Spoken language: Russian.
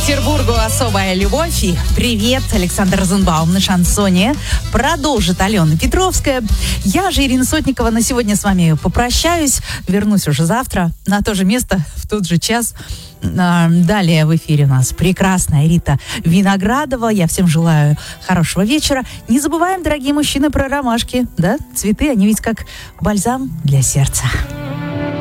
Петербургу особая любовь. И привет, Александр Розенбаум на шансоне. Продолжит Алена Петровская. Я же, Ирина Сотникова, на сегодня с вами попрощаюсь. Вернусь уже завтра на то же место, в тот же час. Далее в эфире у нас прекрасная Рита Виноградова. Я всем желаю хорошего вечера. Не забываем, дорогие мужчины, про ромашки. Да? Цветы, они ведь как бальзам для сердца.